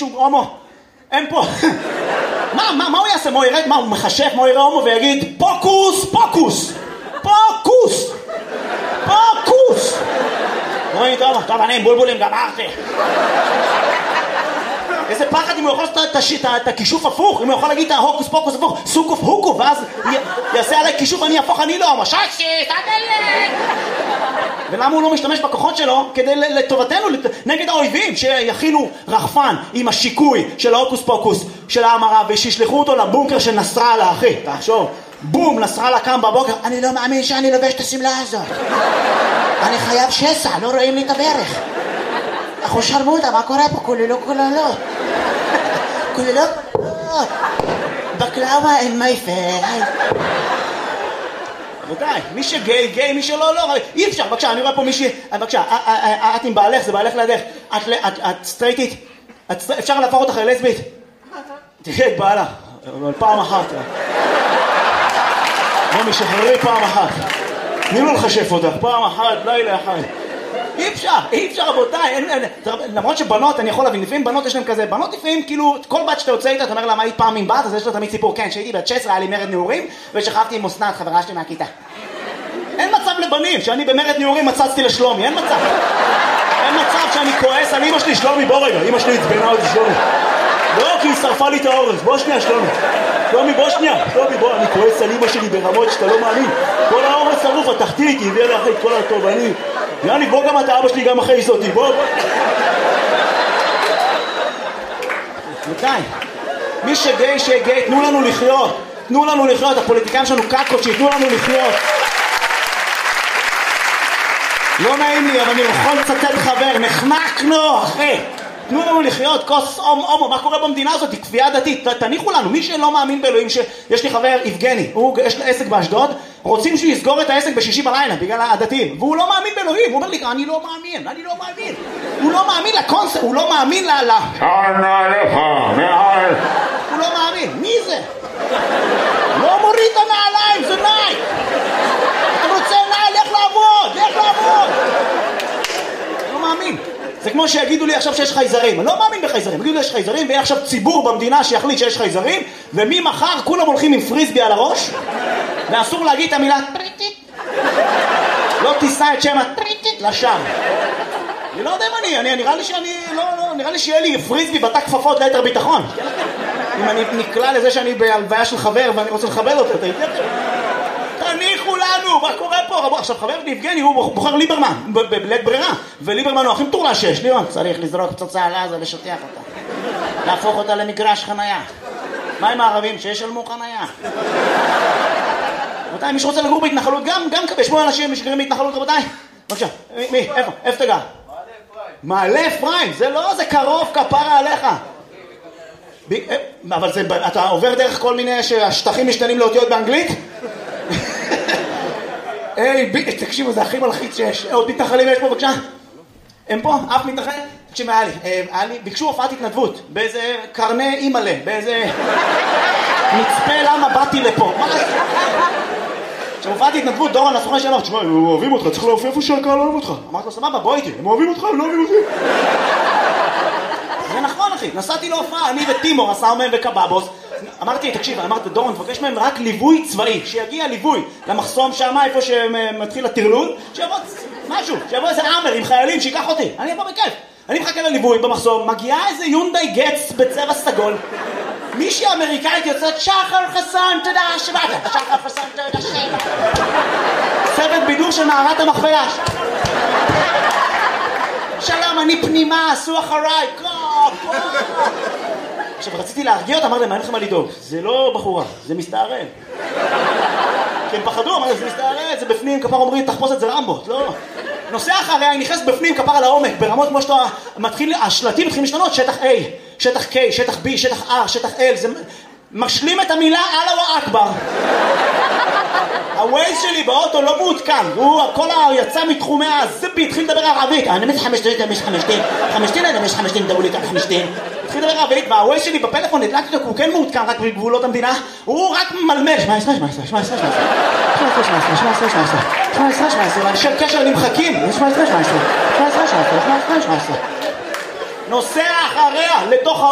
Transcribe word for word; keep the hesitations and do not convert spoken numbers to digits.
מישהו הומו? אין פה. מה, מה, מה הוא יעשה? מה הוא ירד? מה, הוא מחשב? מה הוא יראה הומו ויגיד פוקוס, פוקוס, פוקוס, פוקוס. רואים, טוב, טוב, אני עם בולבולים גמרתי. איזה פחד אם הוא יכול לעשות את הכישוף הפוך, אם הוא יכול להגיד את ההוקוס פוקוס הפוך, סוקוף הוקו, ואז יעשה עליי כישוף, אני הפוך, אני לא הומו. ששי, תדלק! ולמה הוא לא משתמש בכוחות שלו כדי לטובתנו, נגד האויבים, שיכילו רחפן עם השיקוי של ההוקוס פוקוס של האמרה, ושישלחו אותו לבונקר של נסראללה, אחי, תחשוב, בום, נסראללה קם בבוקר, אני לא מאמין שאני לובש את הסמלה הזאת, אני חייב שסע, לא רואים לי את הברך, אחו שרמוטה, מה קורה פה? כוללו כוללות, כוללו כוללות, בקלאווה אין מייפל. רבותיי, מי שגיי, גיי, מי שלא, לא, אי אפשר, בבקשה, אני רואה פה מישהי, בבקשה, את עם בעלך, זה בעלך לידך, את סטרייטית, אפשר להפוך אותך ללסבית? תראה את בעלה, אבל פעם אחת. לא משחררי פעם אחת. תני לו לחשף אותך, פעם אחת, לילה אחד. אי אפשר, אי אפשר רבותיי, למרות שבנות, אני יכול להבין, לפעמים בנות יש להם כזה, בנות לפעמים כאילו, כל בת שאתה יוצא איתה, אתה אומר לה מה היית פעם עם בת, אז יש לה תמיד סיפור, כן, שהייתי בת שש עשרה, היה לי מרד נעורים, ושכבתי עם אסנת, חברה שלי מהכיתה. אין מצב לבנים, שאני במרד נעורים מצצתי לשלומי, אין מצב. אין מצב שאני כועס על אמא שלי, שלומי, בוא רגע, אמא שלי הצבנה אותי שלומי. לא, כי היא שרפה לי את האורז, בוא שנייה שלומי. שלומי, בוא שנייה, שלומי, בוא, אני כועס על אמא שלי ברמות שאתה לא מאמין. כל האורז שרוף, התחתית, היא הביאה לאחרי כל הטוב, אני... יאני, בוא גם אתה, אבא שלי גם אחרי זאתי, בוא, בוא. מתי? מי שגיי, שגיי, תנו לנו לחיות. תנו לנו לחיות, הפוליטיקאים שלנו קקות, שיתנו לנו לחיות. לא נעים לי, אבל אני יכול לצטט חבר, נחנקנו, אחי. תנו לנו לחיות, כוס הומו, מה קורה במדינה הזאת? היא כפייה דתית, תניחו לנו, מי שלא מאמין באלוהים, שיש לי חבר יבגני, הוא, יש לו עסק באשדוד, רוצים שהוא יסגור את העסק בשישי בלילה, בגלל הדתיים, והוא לא מאמין באלוהים, הוא אומר לי, אני לא מאמין, אני לא מאמין, הוא לא מאמין לקונספט, הוא לא מאמין ל... שנה לך, מעל, הוא לא מאמין, מי זה? לא מוריד את הנעליים, זה נייק, אתה רוצה נעל, לך לעבוד, לך לעבוד, לא מאמין. זה כמו שיגידו לי עכשיו שיש חייזרים, אני לא מאמין בחייזרים, יגידו לי שיש חייזרים ויהיה עכשיו ציבור במדינה שיחליט שיש חייזרים, וממחר כולם הולכים עם פריסבי על הראש, ואסור להגיד את המילה טריטית, לא תישא את שם הטריטית לשם. אני לא יודע אם אני, אני נראה לי שאני, לא, לא, נראה לי שיהיה לי פריסבי בתא כפפות ליתר ביטחון. אם אני נקלע לזה שאני בהלוויה של חבר ואני רוצה לכבד אותו, אתה יודע? תניחו לנו, מה קורה פה? עכשיו חבר יבגני הוא בוחר ליברמן בלית ברירה, וליברמן הוא הכי מטורלל שיש. ליברמן צריך לזרוק פצצה על עזה, לשטח אותה, להפוך אותה למגרש חנייה. מה עם הערבים? שישלמו חנייה. רבותיי, מי שרוצה לגור בהתנחלות גם, גם יש פה אנשים שגרים בהתנחלות, רבותיי. בבקשה, מי? איפה? איפה אתה גר? מעלה אפרים. זה לא, זה קרוב, כפרה עליך. אבל זה, אתה עובר דרך כל מיני שהשטחים משתנים לאותיות באנגלית? היי, תקשיבו, זה הכי מלחיץ שיש. עוד מתנחלים יש פה, בבקשה? הם פה? אף מתנחל? תקשיב, היה לי, היה לי, ביקשו הופעת התנדבות, באיזה קרני אימאלה, באיזה מצפה למה באתי לפה. מה זה? כשהופעת התנדבות, דורון הסוכן שאמר, תשמע, הם אוהבים אותך, צריך להופיע איפה שהקהל לא אוהב אותך. אמרתי לו, סבבה, בוא איתי, הם אוהבים אותך, הם לא אוהבים אותי. זה נכון, אחי, נסעתי להופעה, אני וטימור, עשה מהם וקבבוס. אמרתי, תקשיב, אמרתי, דורון, תבקש מהם רק ליווי צבאי, שיגיע ליווי למחסום שם, איפה שמתחיל הטרלול, שיבוא משהו, שיבוא איזה עמר עם חיילים, שיקח אותי, אני אבוא בכיף. אני מחכה לליווי במחסום, מגיעה איזה יונדאי גץ בצבע סגול, מישהי אמריקאית יוצאת, שחר חסון, תודה שבאת, שחר חסון, תודה שבאת. צוות בידור של מערת המכפלה. שלום, אני פנימה, עשו אחריי, קו, עכשיו רציתי להרגיע אותה, אמר להם, מה אין לכם מה לדאוג? זה לא בחורה, זה מסתערב. כי הם פחדו, אמר, זה מסתערב, זה בפנים, כפר אומרים, תחפוש את זה רמבו, לא. נוסע אחריה, היא נכנס בפנים, כפר על העומק, ברמות כמו שאתה מתחיל, השלטים מתחילים לשנות, שטח A, שטח K, שטח B, שטח R, שטח L, זה משלים את המילה אללה אכבר. הווייז שלי באוטו לא מעודכן, הוא כל היצא מתחומי הזיפי, התחיל לדבר ערבית, אני מזה חמשתין, אני מזה חמשתין, חמשתין, אני מזה חמשתין, דברו לי כאן חמשתין. התחיל לדבר ערבית, והווייז שלי בפלאפון, הדלקתי אותו, הוא כן מעודכן רק בגבולות המדינה, הוא רק מלמל, שמע עשרה, שמע עשרה, שמע עשרה, שמע עשרה, שמע עשרה, שמע עשרה, שמע עשרה, שמע עשרה, שמע עשרה, אנשי קשר נמחקים, שמע עשרה, שמע עשרה, שמע עשרה, שמע עשרה, שמע עשרה, שמע עשרה. נוסע אחריה לתוך